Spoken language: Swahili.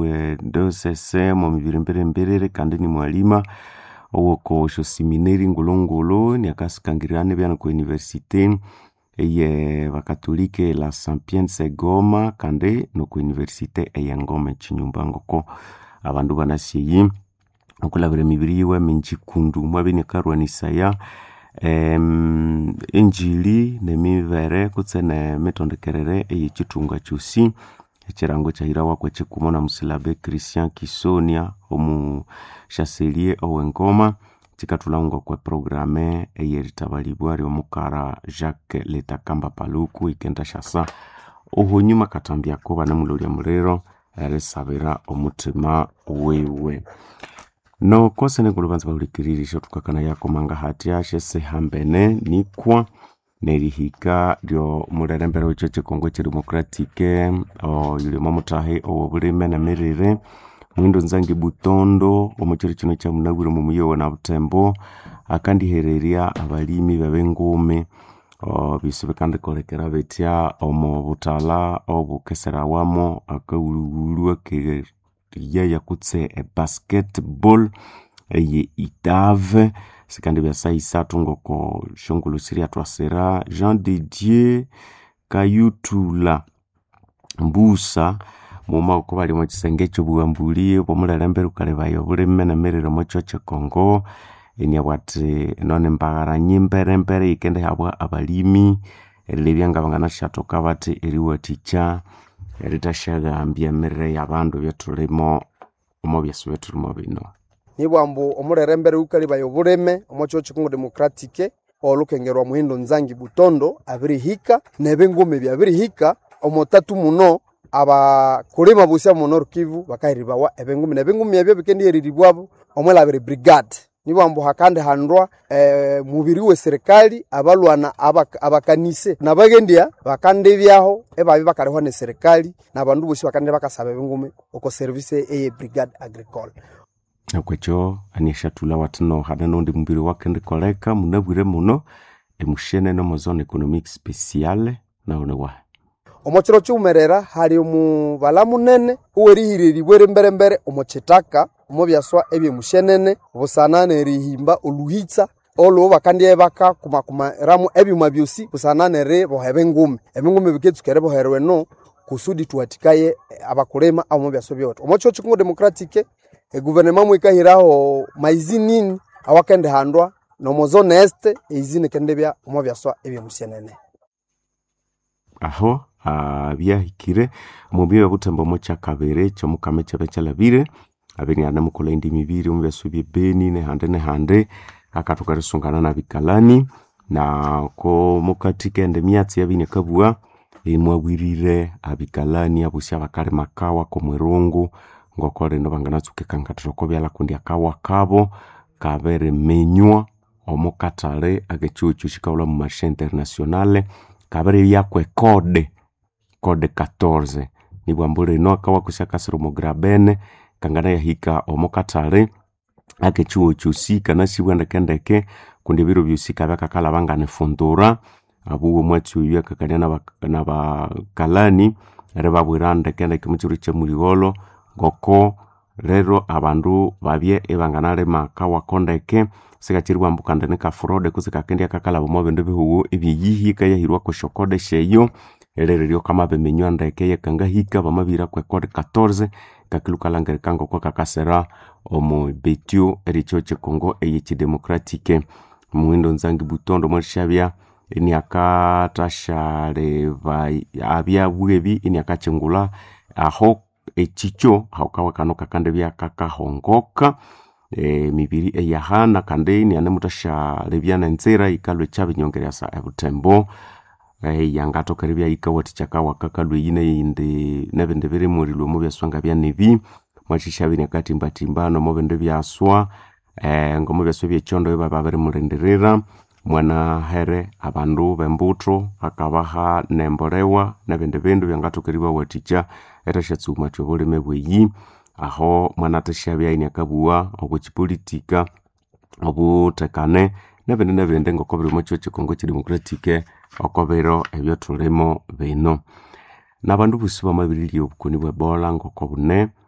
bwe dosese mu mibiri kandi ni mwalima owoko sho seminari ngulungulu ni akasikangirane byana ku university eye bakatolike la Sapienza Goma kandi no ku university eye Ngoma Chinyumba ngoko abandu banasiyi okulabira mibiri yiwe minjikundu mwabini karwanisaya injili nemivere kutsene metondekerere eye chitunga chusi echirango chahirawa kwa chikumona musilabe Christian Kisonia omu chancelier owengoma chikatulangwa kwa programe eye ritabalibwari omukara Jacques Letakamba Paluku ikenda shasa ohonyuma katambya ko banamulolya mulero aresabira omutima wewe no kosene kulubanza bahulikiririsha tukakana yako manga hati ashe hambene nikwa nerihika ryo murerembere w'icyo Kongo Democratique yule mamutahe obulime na merere mwindo nzangi butondo omukiro kino kya munagure mu muyo na butembo akandi hereria abalimi babengome bisube kandi kolekera betya omo butala obukesera wamo akawululu ke ya kutse basketball eye itave sikandi bya sayisatu ngoko shongulu siria twasera Jean de Dieu Kayutula Mbusa muma uko bali mu kisengecho buambulie bomulelembere ukalebayo bulime na merero mu cyo Kongo enya bwate none mbagara nyimberembere ikende habwa abalimi elibyanga bangana shatoka bati eriwaticha eritashaga ambia merere yabandu byatulimo omo byasubetulimo bino nibwambo omurerembere ukalebayo bulime mu cyo Kongo Democratique olukengerwa muhindo nzangi butondo abirihika nebengome byabirihika omotatu muno aba kulima busya muno Kivu bakahiribawa ebengumi ebyo bikendi eriribwabo omwelabere brigade nibambo hakande handwa mubiri we serikali abalwana abakanise nabagendia bakande byaho ebabi bakarehwa ne serikali nabandu bosi bakande bakasaba ebengumi oko service eye brigade agricole nakwecho anishatula watno hadano ndi mubiri wakende koleka munabwire muno emushene no zone economique spéciale na onewa omokiro cyumerera hari mu balamunene uwerihiriri bweremberembere omochetaka omobyaswa ebye mushenene busanane rihimba oluhitsa olo bakandi ebaka kuma ramu ebyuma byosi busanane re bohebe ngumi biketsukere boherwe no kusudi tuatikaye abakulema amobyaswa byoto omocho Kongo Democratique gouvernement mwikahiraho maizinini awakende handwa no mozone este izine kendebya omobyaswa ebye mushenene aho byahikire mu biyo butembo mo cyakabere cyo mukame cyabecalabire abeni anamukula indi mibiri umbyasubye Beni ne hande akatukarisungana na bikalani na ko mukatike ende myatsi yabine kabua imwabwirire abikalani abusya bakare makawa ko mwerongo ngokore no banganatsuke kankatiro ko byala kundi akawa kabo kabere menywa omukatale agechuchu shikaula mu marché internationale kabere yakwe code 14 nibwambure no akawa kushakasiro mu Grabene kangana yahika omukatale akechuo chusika nasibwanda kendeke kundi biro byusika bakakala bangane fundura abuwo mwatsu yakakana na bakalani rebabwirande kendeke muchiro chemuligolo ngoko rero abandu babye ebanganale makawa kondeke sikachirwa mbukandane ka fraude kusikakendia kakala bomobende bihuwo ebyihika yahirwa ko shokode sheyo ererero kama bemenywa ndeke yakanga hika bamabira kwa code 14 kakilukalangere kango kwa kakasera omo betio ericho Kongo eye Democratique mwindo nzangi butondo mwishabya ni akatashare abya bwebi ni akachengula aho echicho haukawa kano kakande bya kakahongoka mibiri eyahana kandeni anemutasha lebyana nzera ikalwe chabe nyongera sa ebutembo yangato karibya ikawati chakawa kakalwe yine inde nebende bere murilwe mu byaswanga bya nebi mwachishabine kati mbatimbano mu bende byaswa ngomo byaswe byechondo baba bere murenderera mwana here abandu bembutro akabaha nemborewa nebende bindu byangato karibwa waticha etashatsuma chobole mebweyi aho mwana tashabya ine akabua obuchipolitika obutekane nebende ngokobere mu cyo Kongo Democratique okobero ebyo tulemo bino nabandu busiba mabirili obukuni bwebola ngokobune